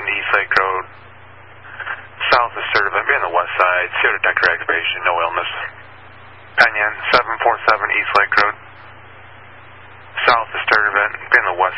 East Lake Road. South of Sturtevant, be on the west side. CO detector activation, no illness. Penyan, 747 East Lake Road. South of Sturtevant, be on the west